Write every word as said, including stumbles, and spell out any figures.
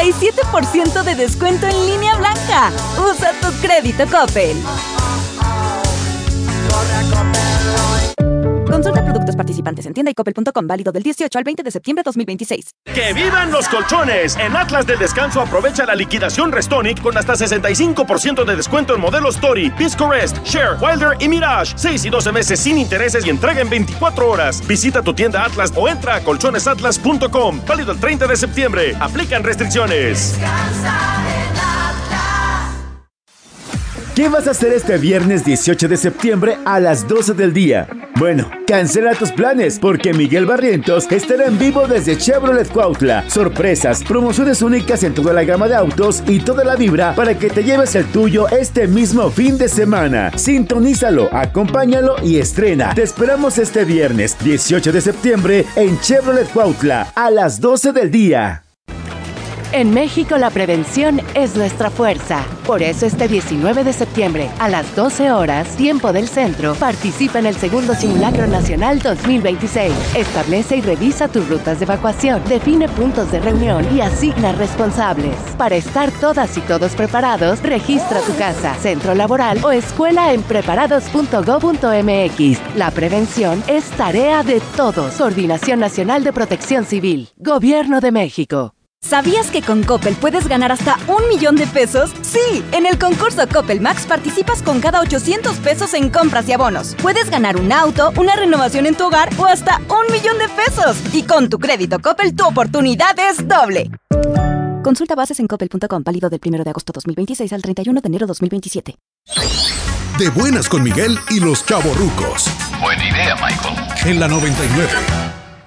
treinta y siete por ciento de descuento en línea blanca. Usa tu crédito Coppel. Consulta productos participantes en tienda y coppel punto com, válido del dieciocho al veinte de septiembre de dos mil veintiséis. ¡Que vivan los colchones! En Atlas del Descanso aprovecha la liquidación Restonic con hasta sesenta y cinco por ciento de descuento en modelos Tori, Pisco Rest, Share, Wilder y Mirage. seis y doce meses sin intereses y entrega en veinticuatro horas. Visita tu tienda Atlas o entra a colchones atlas punto com. Válido el treinta de septiembre. Aplican restricciones. ¿Qué vas a hacer este viernes dieciocho de septiembre a las doce del día? Bueno, cancela tus planes porque Miguel Barrientos estará en vivo desde Chevrolet Cuautla. Sorpresas, promociones únicas en toda la gama de autos y toda la vibra para que te lleves el tuyo este mismo fin de semana. Sintonízalo, acompáñalo y estrena. Te esperamos este viernes dieciocho de septiembre en Chevrolet Cuautla a las doce del día. En México la prevención es nuestra fuerza. Por eso este diecinueve de septiembre a las doce horas, tiempo del centro, participa en el segundo Simulacro Nacional dos mil veintiséis. Establece y revisa tus rutas de evacuación, define puntos de reunión y asigna responsables. Para estar todas y todos preparados, registra tu casa, centro laboral o escuela en preparados punto gob punto mx. La prevención es tarea de todos. Coordinación Nacional de Protección Civil. Gobierno de México. ¿Sabías que con Coppel puedes ganar hasta un millón de pesos? ¡Sí! En el concurso Coppel Max participas con cada ochocientos pesos en compras y abonos. Puedes ganar un auto, una renovación en tu hogar o hasta un millón de pesos. Y con tu crédito Coppel, tu oportunidad es doble. Consulta bases en coppel punto com, válido del primero de agosto de dos mil veintiséis al treinta y uno de enero de dos mil veintisiete. De buenas con Miguel y los chavorrucos. Buena idea, Michael. En la noventa y nueve.